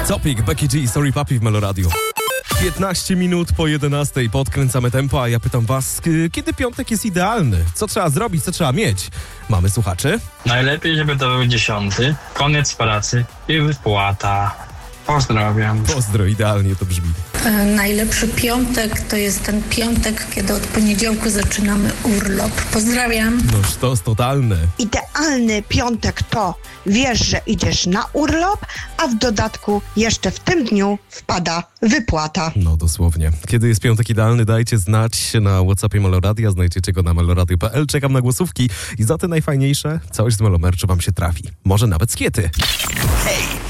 Copik, Becky G, Sorry Papi w Meloradio. 15 minut po 11 podkręcamy tempo, a ja pytam was, kiedy piątek jest idealny? Co trzeba zrobić, co trzeba mieć? Mamy słuchaczy? Najlepiej, żeby to był 10. Koniec pracy i wypłata. Pozdrawiam. Pozdro, idealnie to brzmi. Najlepszy piątek to jest ten piątek, kiedy od poniedziałku zaczynamy urlop. Pozdrawiam. No sztos totalne. Idealny piątek to wiesz, że idziesz na urlop, a w dodatku jeszcze w tym dniu wpada wypłata. No dosłownie. Kiedy jest piątek idealny, dajcie znać na WhatsAppie Meloradia, znajdziecie go na meloradio.pl. Czekam na głosówki i za te najfajniejsze coś z Melomerczu wam się trafi. Może nawet skiety. Hej!